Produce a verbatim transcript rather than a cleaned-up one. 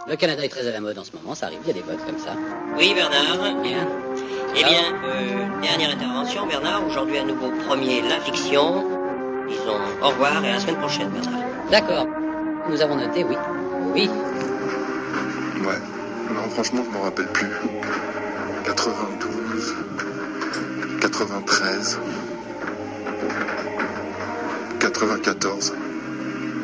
Le Canada est très à la mode en ce moment, ça arrive, il y a des votes comme ça. Oui, Bernard. Bien. Eh bien, euh, dernière intervention, Bernard. Aujourd'hui, à nouveau, premier, la fiction. Disons au revoir et à la semaine prochaine, Bernard. D'accord. Nous avons noté, oui. Oui. Ouais. Non, franchement, je m'en rappelle plus. quatre-vingt-douze, quatre-vingt-treize, quatre-vingt-quatorze.